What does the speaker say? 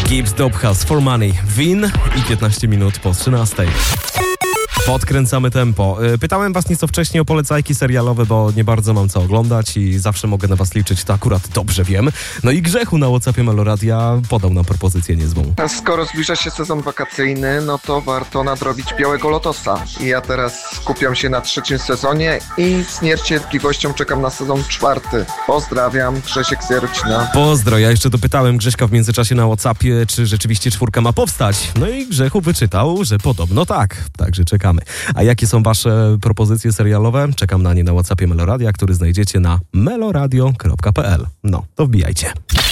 Gibbs Dobhouse for Money, Win i 15 minut po 13. Podkręcamy tempo. Pytałem was nieco wcześniej o polecajki serialowe, bo nie bardzo mam co oglądać i zawsze mogę na was liczyć, to akurat dobrze wiem. No i Grzechu na WhatsAppie Meloradia podał nam propozycję niezłą. Skoro zbliża się sezon wakacyjny, no to warto nadrobić Białego Lotosa. I ja teraz skupiam się na 3. sezonie i z niecierpliwością czekam na sezon 4. Pozdrawiam, Grzesiek z Jarocina. Pozdro, ja jeszcze dopytałem Grześka w międzyczasie na WhatsAppie, czy rzeczywiście 4 ma powstać. No i Grzechu wyczytał, że podobno tak. Także czekamy. A jakie są wasze propozycje serialowe? Czekam na nie na WhatsAppie Meloradia, który znajdziecie na meloradio.pl. No, to wbijajcie.